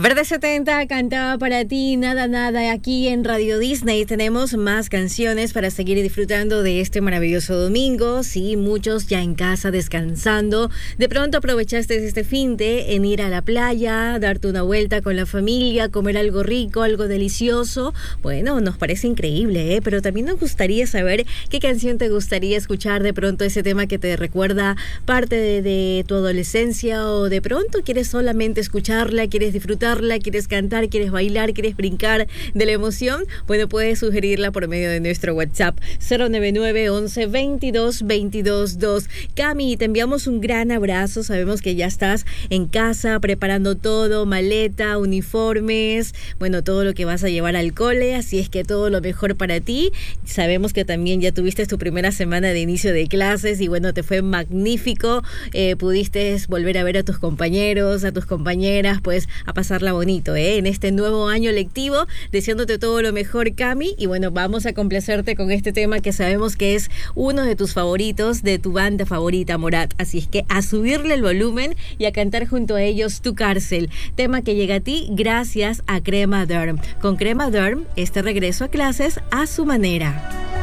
Verde 70 cantaba para ti, nada, nada. Aquí en Radio Disney tenemos más canciones para seguir disfrutando de este maravilloso domingo. Sí, muchos ya en casa descansando. De pronto aprovechaste este finde en ir a la playa, darte una vuelta con la familia, comer algo rico, algo delicioso. Bueno, nos parece increíble, pero también nos gustaría saber qué canción te gustaría escuchar. De pronto ese tema que te recuerda parte de tu adolescencia, o de pronto quieres solamente escucharla, quieres disfrutarla, quieres cantar, quieres bailar, quieres brincar de la emoción. Bueno, puedes sugerirla por medio de nuestro WhatsApp 099 11 22 22 2. Cami, te enviamos un gran abrazo. Sabemos que ya estás en casa preparando todo, maleta, uniformes, bueno, todo lo que vas a llevar al cole, así es que todo lo mejor para ti. Sabemos que también ya tuviste tu primera semana de inicio de clases y bueno, te fue magnífico. Pudiste volver a ver a tus compañeros, a tus compañeras, pues a pasarla bonito, en este nuevo año lectivo, deseándote todo lo mejor, Cami. Y bueno, vamos a complacerte con este tema que sabemos que es uno de tus favoritos, de tu banda favorita, Morat. Así es que a subirle el volumen y a cantar junto a ellos Tu Cárcel, tema que llega a ti gracias a Crema Derm. Con Crema Derm, este regreso a clases a su manera.